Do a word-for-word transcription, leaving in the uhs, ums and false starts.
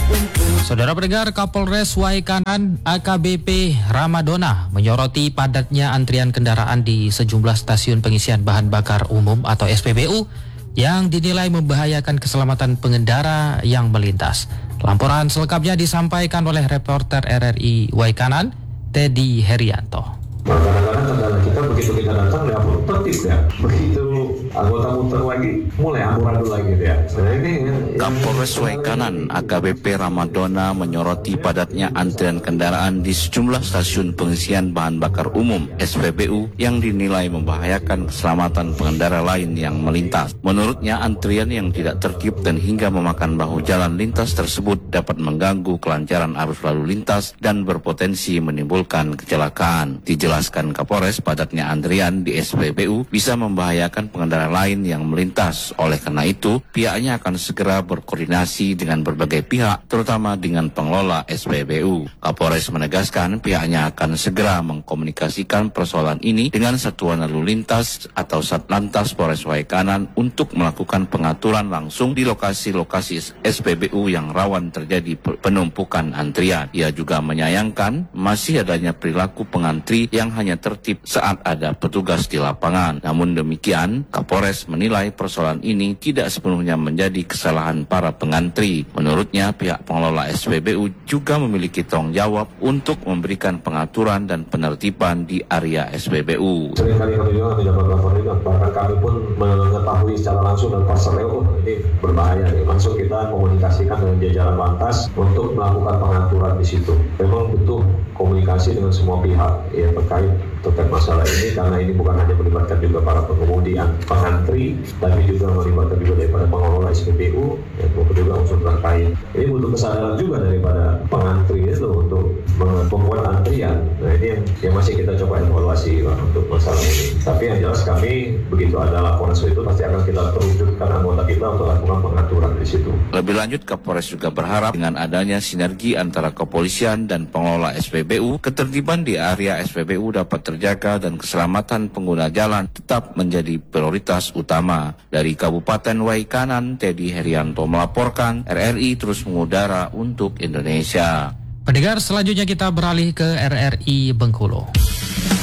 Saudara pendengar, Kapolres Waikanan A K B P Ramadona menyoroti padatnya antrian kendaraan di sejumlah stasiun pengisian bahan bakar umum atau S P B U yang dinilai membahayakan keselamatan pengendara yang melintas. Laporan selengkapnya disampaikan oleh reporter R R I Waikanan, Teddy Herianto. Nah, kadang-kadang kendala kita begitu kita datang ya tertib ya, begitu anggota muter lagi mulai amburadul lagi ya. Nah, ini Kapolres Waikanan A K B P Ramadona menyoroti padatnya antrian kendaraan di sejumlah stasiun pengisian bahan bakar umum S P B U yang dinilai membahayakan keselamatan pengendara lain yang melintas. Menurutnya, antrian yang tidak tertib dan hingga memakan bahu jalan lintas tersebut dapat mengganggu kelancaran arus lalu lintas dan berpotensi menimbulkan kecelakaan. Dijelaskan Kapolres, padatnya antrian di S P B U bisa membahayakan pengendara lain yang melintas. Oleh karena itu, pihaknya akan segera berkoordinasi dengan berbagai pihak, terutama dengan pengelola S P B U. Kapolres menegaskan pihaknya akan segera mengkomunikasikan persoalan ini dengan Satuan Lalu Lintas atau Satlantas Polres Waikanan untuk melakukan pengaturan langsung di lokasi-lokasi S P B U yang rawan terjadi penumpukan antrian. Ia juga menyayangkan masih adanya perilaku pengantri yang hanya tertib saat ada petugas di lapangan. Namun demikian, Kapolres menilai persoalan ini tidak sepenuhnya menjadi kesalahan para pengantri. Menurutnya, pihak pengelola S P B U juga memiliki tanggung jawab untuk memberikan pengaturan dan penertiban di area S P B U. Seringkali kami juga mendapat laporan juga, bahkan kami pun mengetahui secara langsung dan personel, oh ini berbahaya nih. Langsung kita komunikasikan dengan jajaran lantas untuk melakukan pengaturan di situ. Memang butuh komunikasi dengan semua pihak yang terkait terkait masalah ini, karena ini bukan hanya melibatkan juga para pengemudi pengantri, tapi juga melibatkan juga daripada pengelola S P B U dan juga unsur terkait. Ini butuh kesadaran juga daripada pengantri itu untuk membuat antrian. Nah, ini yang, yang masih kita coba evaluasi Pak, untuk masalah ini. Tapi yang jelas kami begitu ada laporan seperti itu pasti akan kita terwujudkan anggota kita untuk lakukan pengaturan di situ. Lebih lanjut, Kapolres juga berharap dengan adanya sinergi antara kepolisian dan pengelola S P B U, ketertiban di area S P B U dapat terjaga dan keselamatan pengguna jalan tetap menjadi prioritas utama. Dari Kabupaten Waikanan, Teddy Herianto melaporkan. R R I terus mengudara untuk Indonesia. Pendengar, selanjutnya kita beralih ke R R I Bengkulu.